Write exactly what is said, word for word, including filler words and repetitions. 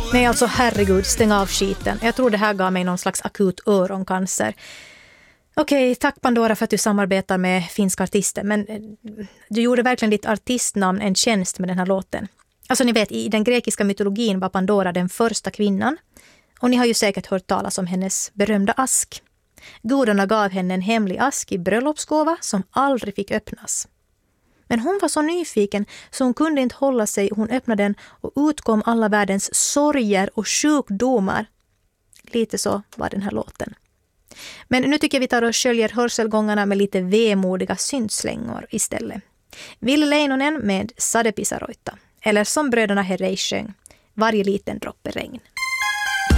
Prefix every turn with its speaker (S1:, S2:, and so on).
S1: Nej, alltså herregud, stäng av skiten. Jag tror det här gav mig någon slags akut öroncancer. Okej, tack Pandora för att du samarbetar med finska artister. Men du gjorde verkligen ditt artistnamn en tjänst med den här låten. Alltså ni vet, i den grekiska mytologin var Pandora den första kvinnan. Och ni har ju säkert hört talas om hennes berömda ask. Gudarna gav henne en hemlig ask i bröllopsgåva som aldrig fick öppnas. Men hon var så nyfiken så hon kunde inte hålla sig. Hon öppnade den och utkom alla världens sorger och sjukdomar. Lite så var den här låten. Men nu tycker jag vi tar och sköljer hörselgångarna med lite vemodiga syntslängor istället. Ville Leinonen med Sade Pisaroita. Eller som bröderna Herrey sjöng, varje liten droppe regn.